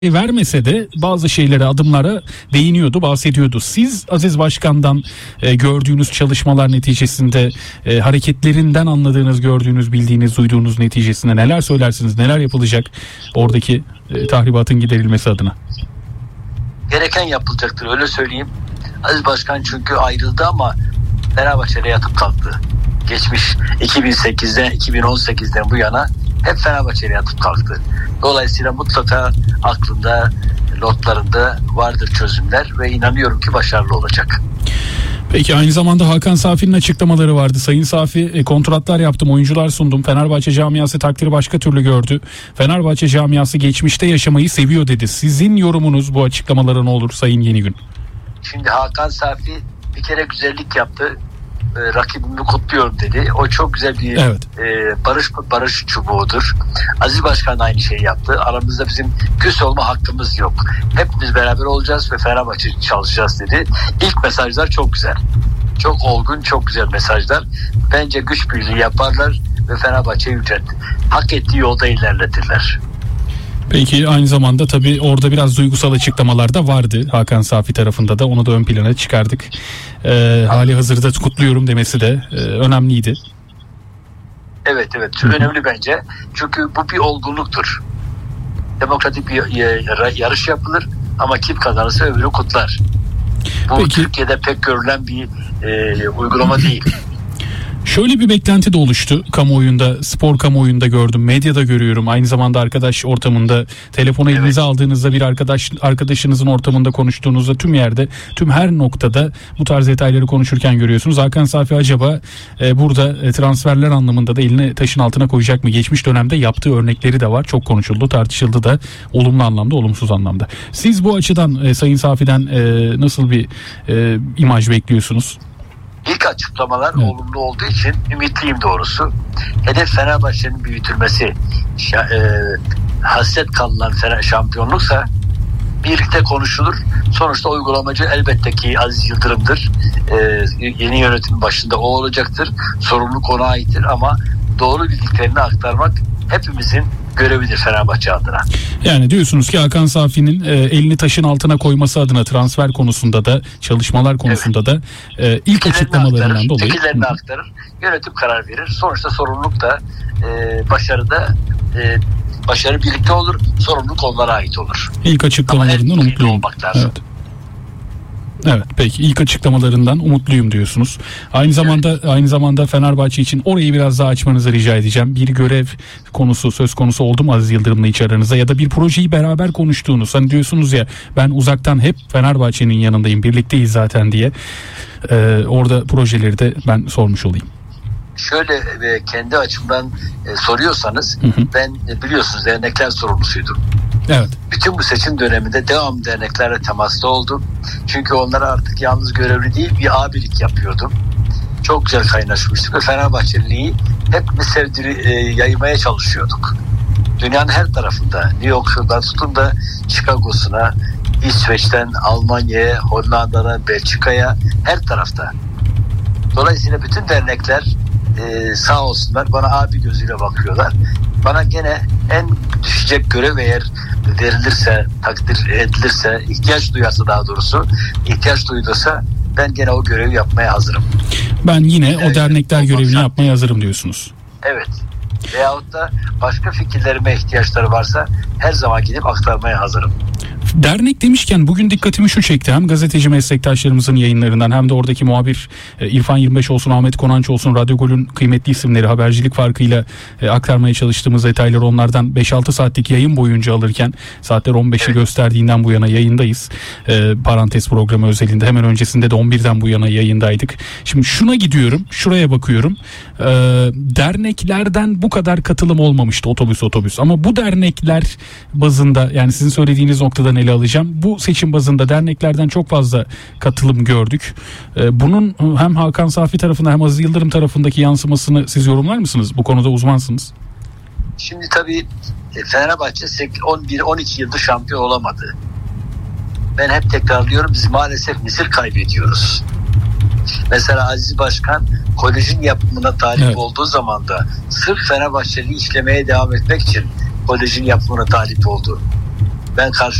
vermese de bazı şeylere, adımlara değiniyordu, bahsediyordu. Siz Aziz Başkan'dan gördüğünüz çalışmalar neticesinde, hareketlerinden anladığınız, gördüğünüz, bildiğiniz, duyduğunuz neticesinde neler söylersiniz? Neler yapılacak oradaki tahribatın giderilmesi adına? Gereken yapılacaktır, öyle söyleyeyim. Aziz Başkan çünkü ayrıldı ama Fenerbahçe'de yatıp kalktı. Geçmiş 2008'den 2018'den bu yana hep Fenerbahçe'de yatıp kalktı. Dolayısıyla mutlaka aklında, notlarında vardır çözümler ve inanıyorum ki başarılı olacak. Peki, aynı zamanda Hakan Safi'nin açıklamaları vardı. Sayın Safi, kontratlar yaptım, oyuncular sundum. Fenerbahçe camiası takdiri başka türlü gördü. Fenerbahçe camiası geçmişte yaşamayı seviyor dedi. Sizin yorumunuz bu açıklamalara ne olur Sayın Yenigün? Şimdi Hakan Safi bir kere güzellik yaptı. Rakibimi kutluyorum dedi. O çok güzel bir barış çubuğudur. Aziz Başkan da aynı şeyi yaptı. Aramızda bizim küs olma hakkımız yok. Hepimiz beraber olacağız ve Fenerbahçe çalışacağız dedi. İlk mesajlar çok güzel. Çok olgun, çok güzel mesajlar. Bence güç birliği yaparlar ve Fenerbahçe'yi hak ettiği yolda ilerletirler. Peki, aynı zamanda tabii orada biraz duygusal açıklamalar da vardı Hakan Safi tarafında da, onu da ön plana çıkardık. Hali hazırda kutluyorum demesi de önemliydi. Evet, önemli bence. Çünkü bu bir olgunluktur. Demokratik bir yarış yapılır ama kim kazanırsa öbürü kutlar. Bu peki, Türkiye'de pek görülen bir uygulama değil. Şöyle bir beklenti de oluştu kamuoyunda, spor kamuoyunda gördüm, medyada görüyorum. Aynı zamanda arkadaş ortamında, telefonu elinize aldığınızda, bir arkadaşınızın ortamında konuştuğunuzda, tüm yerde, tüm her noktada bu tarz detayları konuşurken görüyorsunuz. Hakan Safi acaba burada transferler anlamında da elini taşın altına koyacak mı? Geçmiş dönemde yaptığı örnekleri de var. Çok konuşuldu, tartışıldı da, olumlu anlamda, olumsuz anlamda. Siz bu açıdan Sayın Safi'den nasıl bir imaj bekliyorsunuz? İlk açıklamalar olumlu olduğu için ümitliyim doğrusu. Hedef Fenerbahçe'nin büyütülmesi. Hasret kalınan şampiyonluksa birlikte konuşulur. Sonuçta uygulamacı elbette ki Aziz Yıldırım'dır. Yeni yönetimin başında o olacaktır. Sorumluluk ona aittir ama doğru bildiklerini aktarmak hepimizin görevidir Fenerbahçe adına. Yani diyorsunuz ki Hakan Safi'nin elini taşın altına koyması adına, transfer konusunda da, çalışmalar konusunda da ilk açıklamalarından dolayı fikirlerini aktarır, yönetim karar verir. Sonuçta sorumluluk da başarı birlikte olur, sorumluluk onlara ait olur. İlk açıklamalarından umutluyum. Evet, peki, ilk açıklamalarından umutluyum diyorsunuz. Aynı zamanda Fenerbahçe için orayı biraz daha açmanızı rica edeceğim. Bir görev konusu söz konusu oldu mu Aziz Yıldırım'la hiç aranızda, ya da bir projeyi beraber konuştuğunuz, hani diyorsunuz ya, ben uzaktan hep Fenerbahçe'nin yanındayım, birlikteyiz zaten diye, orada projeleri de ben sormuş olayım. Şöyle kendi açımdan soruyorsanız, ben biliyorsunuz dernekler sorumlusuydum. Evet. Bütün bu seçim döneminde devam derneklerle temasta oldum. Çünkü onlara artık yalnız görevli değil, bir abilik yapıyordum. Çok güzel kaynaşmıştık ve Fenerbahçeliliği hepimiz yaymaya çalışıyorduk. Dünyanın her tarafında, New York'dan tutun da Chicago'suna, İsveç'ten Almanya'ya, Hollanda'dan Belçika'ya, her tarafta. Dolayısıyla bütün dernekler sağ olsunlar bana abi gözüyle bakıyorlar. Bana gene en düşecek görev eğer verilirse, takdir edilirse, ihtiyaç duyulursa ben gene o görevi yapmaya hazırım. Ben yine o dernekler görevini yapmaya hazırım diyorsunuz. Evet. Veyahut da başka fikirlerime ihtiyaçları varsa her zaman gidip aktarmaya hazırım. Dernek demişken bugün dikkatimi şu çekti. Hem gazeteci meslektaşlarımızın yayınlarından hem de oradaki muhabir İrfan 25 olsun, Ahmet Konanç olsun, Radyo Gol'ün kıymetli isimleri, habercilik farkıyla aktarmaya çalıştığımız detayları onlardan 5-6 saatlik yayın boyunca alırken, saatler 15'i gösterdiğinden bu yana yayındayız. Parantez programı özelinde, hemen öncesinde de 11'den bu yana yayındaydık. Şimdi şuna gidiyorum, şuraya bakıyorum. Derneklerden bu kadar katılım olmamıştı otobüs ama bu dernekler bazında, yani sizin söylediğiniz noktadan ele alacağım. Bu seçim bazında derneklerden çok fazla katılım gördük. Bunun hem Hakan Safi tarafında hem Aziz Yıldırım tarafındaki yansımasını siz yorumlar mısınız? Bu konuda uzmansınız. Şimdi tabii Fenerbahçe 11-12 yıldır şampiyon olamadı. Ben hep tekrarlıyorum, biz maalesef misir kaybediyoruz. Mesela Aziz Başkan kolejin yapımına talip olduğu zaman da sırf Fenerbahçe'yi işlemeye devam etmek için kolejin yapımına talip oldu. Ben karşı